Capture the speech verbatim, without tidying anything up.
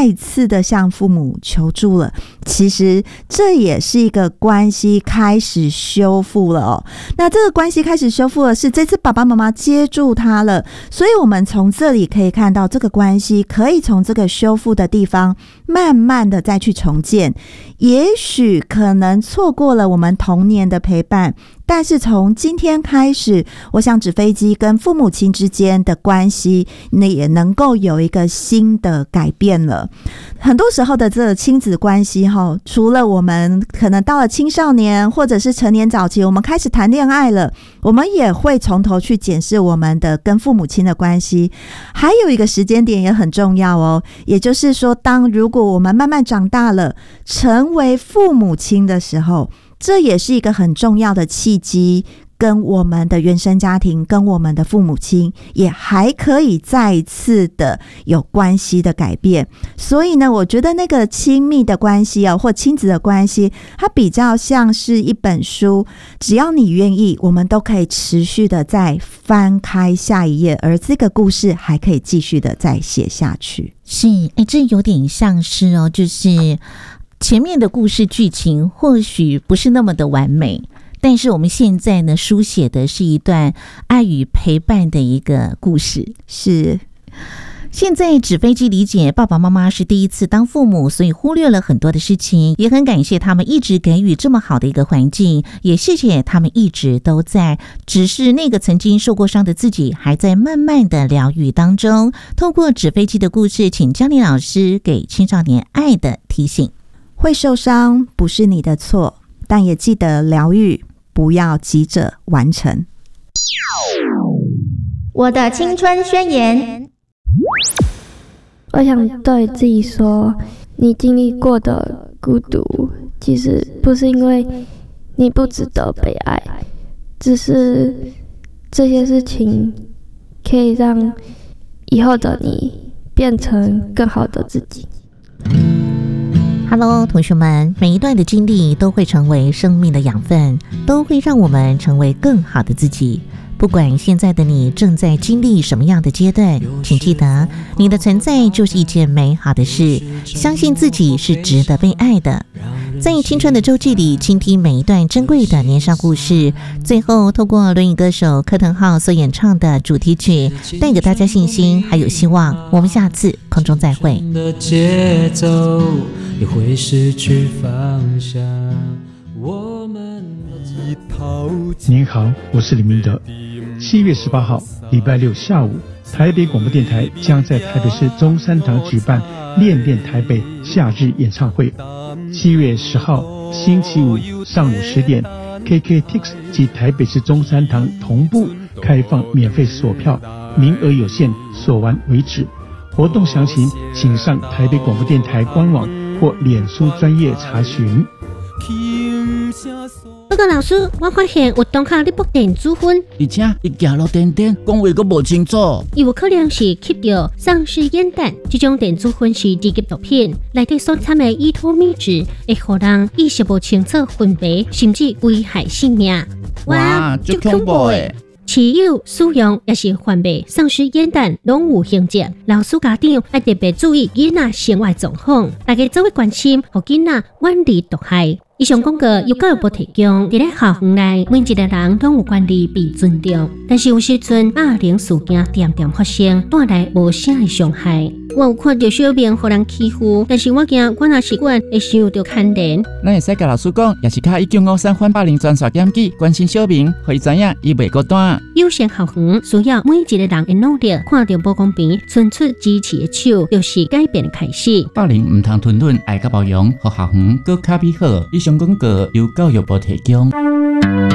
再次的向父母求助了，其实这也是一个关系开始修复了哦。那这个关系开始修复了，是这次爸爸妈妈接住他了，所以我们从这里可以看到，这个关系可以从这个修复的地方慢慢的再去重建。也许可能错过了我们童年的陪伴，但是从今天开始，我想纸飞机跟父母亲之间的关系那也能够有一个新的改变了。很多时候的这个亲子关系，除了我们可能到了青少年或者是成年早期，我们开始谈恋爱了，我们也会从头去检视我们的跟父母亲的关系。还有一个时间点也很重要哦，也就是说，当如果我们慢慢长大了，成为父母亲的时候，这也是一个很重要的契机，跟我们的原生家庭跟我们的父母亲也还可以再一次的有关系的改变。所以呢，我觉得那个亲密的关系哦，或亲子的关系，它比较像是一本书，只要你愿意，我们都可以持续的再翻开下一页，而这个故事还可以继续的再写下去。 是，哎，这有点像是哦，就是前面的故事剧情或许不是那么的完美，但是我们现在呢，书写的是一段爱与陪伴的一个故事。 是， 现在纸飞机理解爸爸妈妈是第一次当父母，所以忽略了很多的事情，也很感谢他们一直给予这么好的一个环境，也谢谢他们一直都在，只是那个曾经受过伤的自己还在慢慢的疗愈当中。透过纸飞机的故事，请嘉玲老师给青少年爱的提醒。 会受伤不是你的错，但也记得疗愈，不要急着完成。 我的青春宣言， 我想对自己说，你经历过的孤独，其实不是因为你不值得被爱，只是这些事情可以让以后的你变成更好的自己。 Hello， 同学们，每一段的经历都会成为生命的养分，都会让我们成为更好的自己。不管现在的你正在经历什么样的阶段，请记得你的存在就是一件美好的事，相信自己是值得被爱的。在青春的周记里，倾听每一段珍贵的年少故事，最后透过轮椅歌手柯腾浩所演唱的主题曲，带给大家信心还有希望。我们下次空中再会。 节奏也会失去方向。我们您好，我是李明德。七月十八号礼拜六下午，台北广播电台将在台北市中山堂举办恋恋台北夏日演唱会。七月十号星期五上午十点 K K T X 及台北市中山堂同步开放免费索票，名额有限，索完为止。活动详情请上台北广播电台官网或脸书专页查询。 报告老师，我发现有同学咧播电子烟， 而且伊行路颠颠，讲话阁无清楚。 有可能是吸到丧尸烟弹，这种电子烟是低级毒品，内底所掺的依托物质会互人意识无清楚分别，甚至危害性命。 哇，足恐怖诶！ 持有、使用也是贩卖丧尸烟弹，拢有刑责。老师家长要特别注意囡仔生活状况，大家做伙关心，互囡仔远离毒害。以上广告由教育部提供。伫咧校园内，每一个人拢有权利被尊重，但是有时阵霸凌事件点点发生，带来无啥的伤害。我有看到小明互人欺负，但是我惊我若是管会受到牵连。 咱会使甲老师讲，也是卡一九五三反霸凌专线检举，关心小明，互伊知影伊袂孤单。 友善校园需要每一个人的努力，看到不公平，伸出支持的手，就是改变的开始。 霸凌唔通吞忍，爱甲包容，互校园更较美好。以上广告由教育部提供。